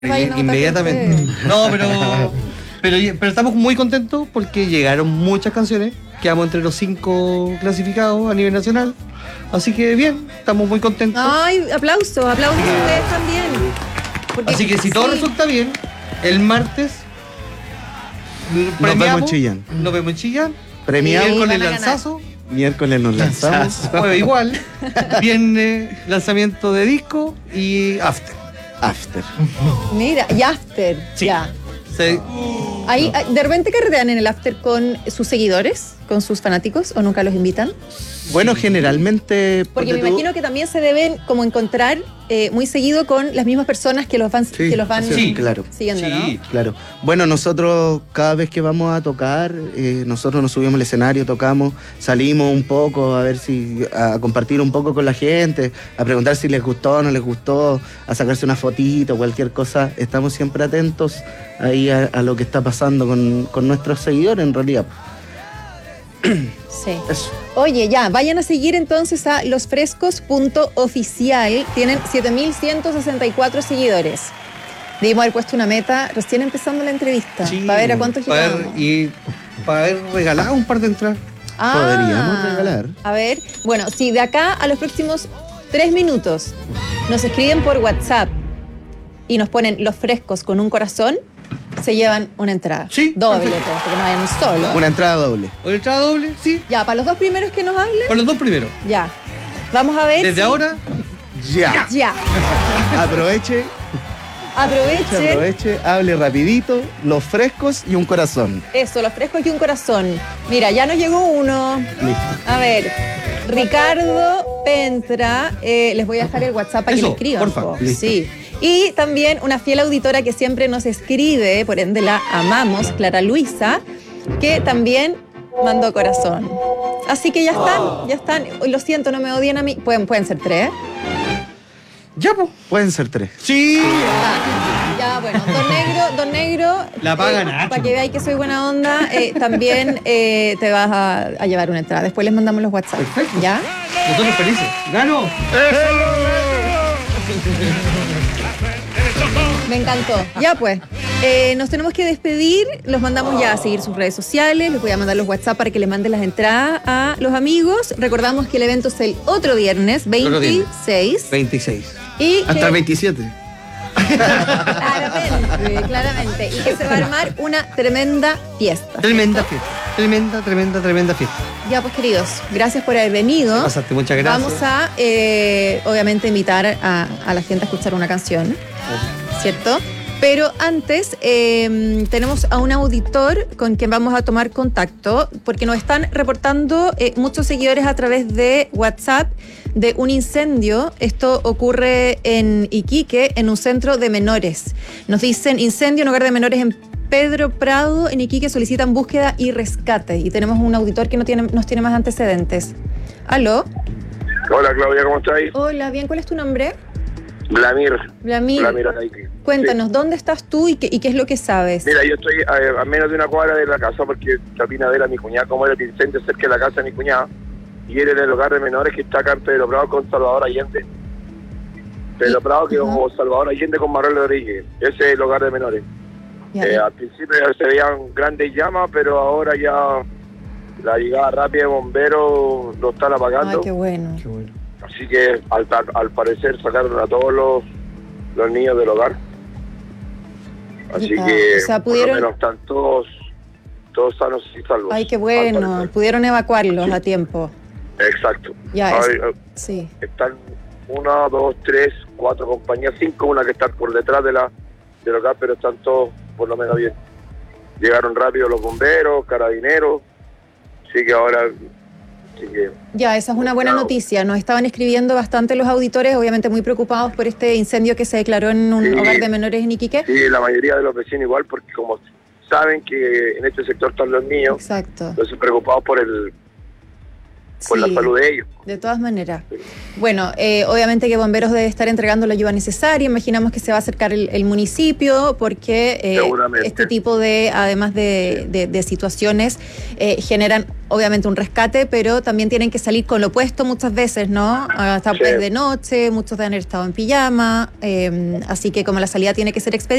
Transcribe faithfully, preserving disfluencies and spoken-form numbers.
Vayan a Inmediatamente. votar No, pero, pero pero estamos muy contentos porque llegaron muchas canciones. Quedamos entre los cinco clasificados a nivel nacional. Así que bien, estamos muy contentos. Ay, aplausos, aplausos a ustedes también. Porque, Así que si todo sí. resulta bien, el martes Nos vemos en Chillán. Nos vemos en Chillán. Premiado. Miércoles Van a lanzazo. Miércoles nos lanzamos. Jueves igual. Viernes lanzamiento de disco y after. After. Mira, y after, Sí. ya. Se- Ahí, ¿de repente carretean en el after con sus seguidores, con sus fanáticos, o nunca los invitan? Bueno, generalmente. Porque me ponte tú- imagino que también se deben como encontrar eh, muy seguido con las mismas personas que los van, Sí, que los van sí, claro. siguiendo, Sí. ¿no? Claro. Bueno, nosotros cada vez que vamos a tocar, eh, nosotros nos subimos al escenario, tocamos, salimos un poco a ver si, a compartir un poco con la gente, a preguntar si les gustó o no les gustó, a sacarse una fotito, cualquier cosa. Estamos siempre atentos ahí a, a lo que está pasando con, con nuestros seguidores en realidad. Sí. Eso. Oye, ya, vayan a seguir entonces a losfrescos punto oficial. Tienen siete mil ciento sesenta y cuatro seguidores. Debimos haber puesto una meta recién empezando la entrevista. Sí, para ver a cuántos para ver- llegamos. Y para haber regalado un par de entradas. Ah, podríamos regalar. A ver, bueno, si de acá a los próximos tres minutos nos escriben por WhatsApp y nos ponen los frescos con un corazón, se llevan una entrada. Sí, Doble, perfecto. todo, porque no vayan solo. Una entrada doble. ¿O entrada doble? Sí. Ya, para los dos primeros que nos hablen, Para los dos primeros. ya. Vamos a ver. Desde si- ahora, Ya. Ya. Aproveche, Aprovechen. aproveche, hable rapidito, los frescos y un corazón. Eso, los frescos y un corazón. Mira, ya nos llegó uno. Listo. A ver, Ricardo Pentra, eh, les voy a dejar el WhatsApp para que Eso, le escriban. porfa, po. listo. Sí. Y también una fiel auditora que siempre nos escribe, por ende la amamos, Clara Luisa, que también mandó corazón. Así que ya están, ya están. Lo siento, no me odien a mí. Pueden, pueden ser tres. ya, pues. Pueden ser tres. Sí. Ya, ya, bueno, Don Negro, Don Negro, La paga Nacho. para que veáis que soy buena onda, eh, también eh, te vas a, a llevar una entrada. Después les mandamos los WhatsApp. Perfecto. ¿Ya? Nosotros felices. ¡Gano! Me encantó. Ya pues, eh, nos tenemos que despedir. Los mandamos ya a seguir sus redes sociales. Les voy a mandar los WhatsApp para que les manden las entradas a los amigos. Recordamos que el evento es el otro viernes, veintiséis. veintiséis. Y Hasta que- el veintisiete. Claramente, claramente. Y que se va a armar una tremenda fiesta. Tremenda fiesta. Tremenda, tremenda, tremenda fiesta. Ya pues, queridos, gracias por haber venido. Pasaste, muchas gracias. Vamos a, eh, obviamente, invitar a, a la gente a escuchar una canción, ¿cierto? Pero antes eh, tenemos a un auditor con quien vamos a tomar contacto porque nos están reportando eh, muchos seguidores a través de WhatsApp de un incendio. Esto ocurre en Iquique, en un centro de menores. Nos dicen incendio en hogar de menores en Pedro Prado, en Iquique, solicitan búsqueda y rescate. Y tenemos un auditor que no tiene, nos tiene más antecedentes. ¿Aló? Hola Claudia, ¿cómo estáis? Hola, bien, ¿cuál es tu nombre? Vladimir. Vladimir. Vladimir Ataiki. Cuéntanos, ¿dónde estás tú y qué, y qué es lo que sabes? Sí. Mira, yo estoy a, a menos de una cuadra de la casa porque Chapina de mi cuñada, como era el incendio cerca de la casa de mi cuñada, y él en el hogar de menores que está acá en Pedro Prado con Salvador Allende. Pedro Y- Prado que ajá. como Salvador Allende con Manuel Rodríguez. Ese es el hogar de menores. Ya. Eh, al principio se veían grandes llamas, pero ahora ya la llegada rápida de bomberos lo están Ay, apagando. qué bueno. Qué bueno. Así que al, al parecer sacaron a todos los, los niños del hogar. Así Ah, que o sea, por pudieron- lo menos están todos, todos sanos y salvos. Ay, qué al bueno. parecer. Pudieron evacuarlos a tiempo. Exacto. Ya, Ay, es- eh, Sí. están una, dos, tres, cuatro compañías, cinco, una que está por detrás de la del hogar, pero están todos por lo menos bien. Llegaron rápido los bomberos, carabineros, así que ahora... Así que, Ya, esa es una buena Claro. noticia. Nos estaban escribiendo bastante los auditores, obviamente muy preocupados por este incendio que se declaró en un Sí. hogar de menores en Iquique. sí, la mayoría de los vecinos igual, porque como saben que en este sector están los niños, Exacto. entonces preocupados por el por Sí. la salud de ellos. De todas maneras. Bueno, eh, obviamente que Bomberos debe estar entregando la ayuda necesaria. Imaginamos que se va a acercar el, el municipio porque eh, Seguramente. este tipo de, además de, de, de situaciones, eh, generan obviamente un rescate, pero también tienen que salir con lo opuesto muchas veces, ¿no? Hasta Sí. pues de noche, muchos deben haber estado en pijama, eh, así que como la salida tiene que ser expedita,